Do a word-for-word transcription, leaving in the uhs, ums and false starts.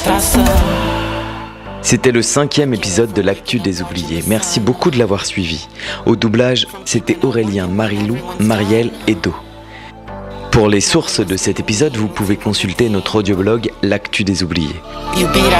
C'était le cinquième épisode de l'Actu des Oubliés. Merci beaucoup de l'avoir suivi. Au doublage, c'était Aurélien, Marilou, Marielle et Do. Pour les sources de cet épisode, vous pouvez consulter notre audioblog L'Actu des Oubliés.